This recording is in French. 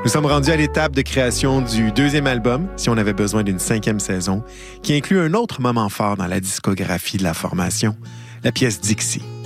Nous sommes rendus à l'étape de création du deuxième album, si on avait besoin d'une 5e saison, qui inclut un autre moment fort dans la discographie de la formation, la pièce Dixie.